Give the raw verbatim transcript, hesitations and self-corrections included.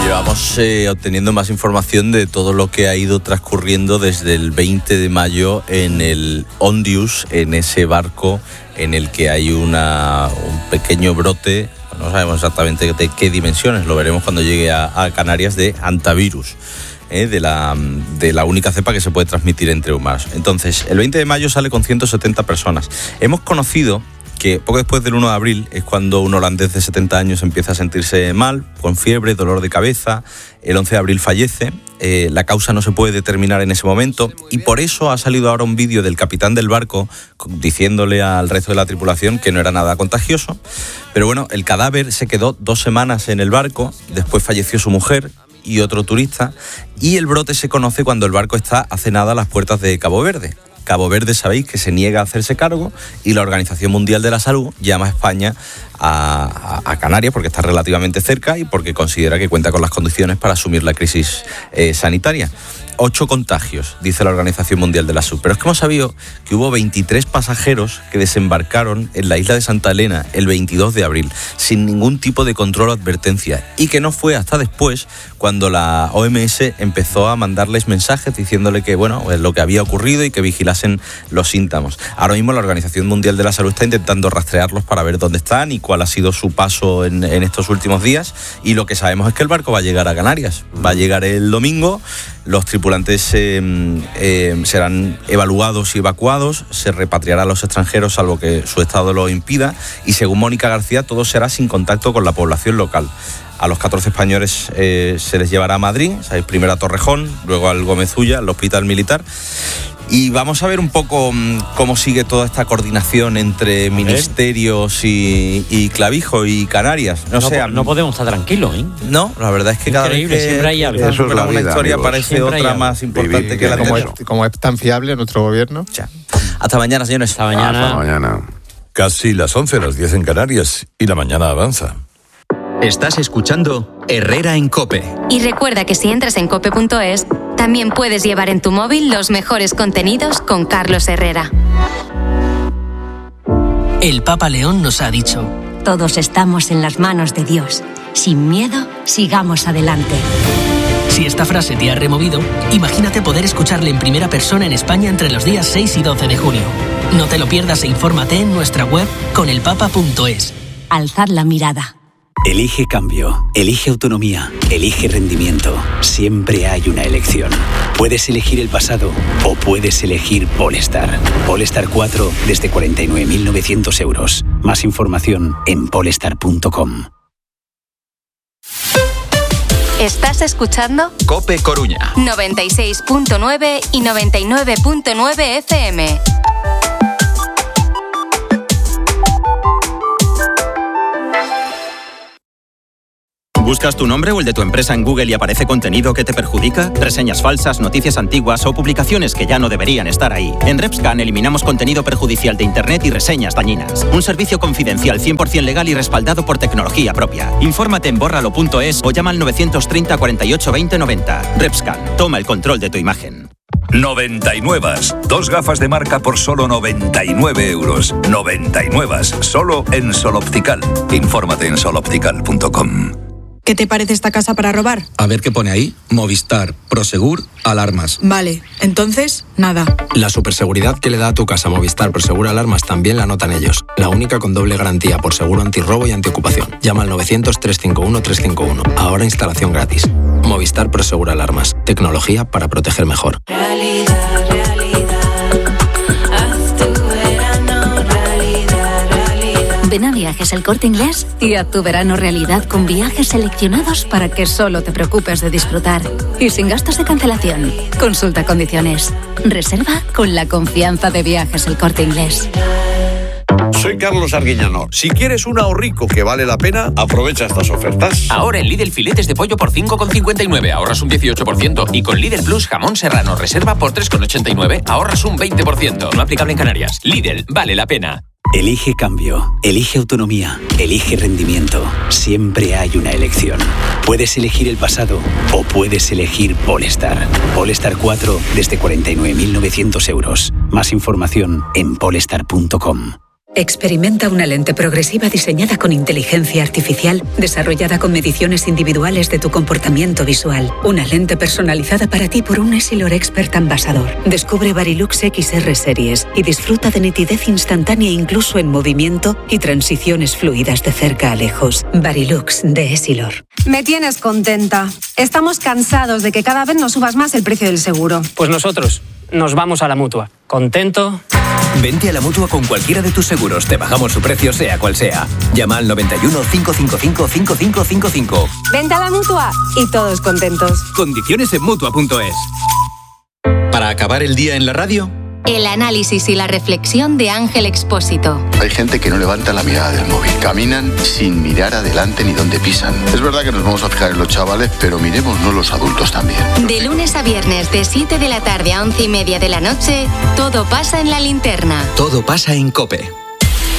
Llevamos eh, obteniendo más información de todo lo que ha ido transcurriendo desde el veinte de mayo en el Ondius, en ese barco en el que hay una, un pequeño brote, no sabemos exactamente de qué dimensiones, lo veremos cuando llegue a, a Canarias, de hantavirus. Eh, de, la, de la única cepa que se puede transmitir entre humanos. Entonces, el veinte de mayo sale con ciento setenta personas. Hemos conocido que poco después del uno de abril es cuando un holandés de setenta años empieza a sentirse mal, con fiebre, dolor de cabeza. El once de abril fallece. Eh, la causa no se puede determinar en ese momento y por eso ha salido ahora un vídeo del capitán del barco diciéndole al resto de la tripulación que no era nada contagioso. Pero bueno, el cadáver se quedó dos semanas en el barco, después falleció su mujer y otro turista, y el brote se conoce cuando el barco está hace nada a las puertas de Cabo Verde. Cabo Verde, sabéis que se niega a hacerse cargo y la Organización Mundial de la Salud llama a España a, a, a Canarias porque está relativamente cerca y porque considera que cuenta con las condiciones para asumir la crisis eh, sanitaria. Ocho contagios, dice la Organización Mundial de la Salud. Pero es que hemos sabido que hubo veintitrés pasajeros que desembarcaron en la isla de Santa Elena el veintidós de abril, sin ningún tipo de control o advertencia, y que no fue hasta después cuando la O M S empezó a mandarles mensajes diciéndole que, bueno, pues lo que había ocurrido y que vigilasen los síntomas. Ahora mismo la Organización Mundial de la Salud está intentando rastrearlos para ver dónde están y cuál ha sido su paso en, en estos últimos días, y lo que sabemos es que el barco va a llegar a Canarias, va a llegar el domingo. Los tripulantes eh, eh, serán evaluados y evacuados, se repatriará a los extranjeros salvo que su estado lo impida, y según Mónica García todo será sin contacto con la población local. A los catorce españoles eh, se les llevará a Madrid, ¿sabéis? Primero a Torrejón, luego al Gómez Ulla, al hospital militar. Y vamos a ver un poco cómo sigue toda esta coordinación entre ministerios y, y Clavijo y Canarias. No, no, sé, no podemos estar tranquilos, ¿eh? No, la verdad es que cada vez que siempre hay algo. Eso es la una vida, historia amigos. Parece siempre otra más importante Vivir que la como anterior. es, como es tan fiable nuestro gobierno. Ya. Hasta mañana, señores. Hasta mañana. Hasta mañana. Casi las once, las diez en Canarias, y la mañana avanza. Estás escuchando Herrera en COPE. Y recuerda que si entras en cope punto es, también puedes llevar en tu móvil los mejores contenidos con Carlos Herrera. El Papa León nos ha dicho: todos estamos en las manos de Dios. Sin miedo, sigamos adelante. Si esta frase te ha removido, imagínate poder escucharle en primera persona en España entre los días seis y doce de junio. No te lo pierdas e infórmate en nuestra web con el papa punto es. Alzad la mirada. Elige cambio, elige autonomía, elige rendimiento. Siempre hay una elección. Puedes elegir el pasado o puedes elegir Polestar. Polestar cuatro desde cuarenta y nueve mil novecientos euros. Más información en polestar punto com. ¿Estás escuchando? COPE Coruña. noventa y seis punto nueve y noventa y nueve punto nueve F M. ¿Buscas tu nombre o el de tu empresa en Google y aparece contenido que te perjudica? Reseñas falsas, noticias antiguas o publicaciones que ya no deberían estar ahí. En RepScan eliminamos contenido perjudicial de Internet y reseñas dañinas. Un servicio confidencial cien por ciento legal y respaldado por tecnología propia. Infórmate en bórralo punto es o llama al novecientos treinta, cuarenta y ocho, veinte, noventa. RepScan, toma el control de tu imagen. noventa y nueve. Dos gafas de marca por solo noventa y nueve euros. noventa y nueve. Solo en Sol Optical. Infórmate en sol optical punto com. ¿Qué te parece esta casa para robar? A ver qué pone ahí. Movistar, Prosegur, alarmas. Vale, entonces, nada. La superseguridad que le da a tu casa Movistar Prosegur Alarmas también la notan ellos. La única con doble garantía por seguro antirrobo y antiocupación. Llama al novecientos, trescientos cincuenta y uno, trescientos cincuenta y uno. Ahora instalación gratis. Movistar Prosegur Alarmas. Tecnología para proteger mejor. Realidad, realidad. Haz tu verano realidad, realidad. Ven a Viajes El Corte Inglés y haz tu verano realidad con viajes seleccionados para que solo te preocupes de disfrutar. Y sin gastos de cancelación. Consulta condiciones. Reserva con la confianza de Viajes El Corte Inglés. Soy Carlos Arguiñano. Si quieres un ahorrico que vale la pena, aprovecha estas ofertas. Ahora en Lidl filetes de pollo por cinco con cincuenta y nueve, ahorras un dieciocho por ciento. Y con Lidl Plus jamón serrano reserva por tres con ochenta y nueve, ahorras un veinte por ciento. No aplicable en Canarias. Lidl, vale la pena. Elige cambio, elige autonomía, elige rendimiento. Siempre hay una elección. Puedes elegir el pasado o puedes elegir Polestar. Polestar cuatro desde cuarenta y nueve mil novecientos euros. Más información en polestar punto com. Experimenta una lente progresiva diseñada con inteligencia artificial, desarrollada con mediciones individuales de tu comportamiento visual. Una lente personalizada para ti por un Essilor Expert Ambassador. Descubre Varilux X R Series y disfruta de nitidez instantánea incluso en movimiento y transiciones fluidas de cerca a lejos. Varilux de Essilor. Me tienes contenta. Estamos cansados de que cada vez nos subas más el precio del seguro. Pues nosotros nos vamos a la Mutua. ¿Contento? Vente a la Mutua con cualquiera de tus seguros. Te bajamos su precio sea cual sea. Llama al noventa y uno, cinco cinco cinco, cinco cinco cinco cinco. Vente a la Mutua y todos contentos. Condiciones en Mutua punto es. Para acabar el día en la radio, El análisis y la reflexión de Ángel Expósito. Hay gente que no levanta la mirada del móvil. Caminan sin mirar adelante ni dónde pisan. Es verdad que nos vamos a fijar en los chavales, pero miremos no los adultos también. De lunes a viernes, de siete de la tarde a once y media de la noche, todo pasa en La Linterna. todo pasa en COPE.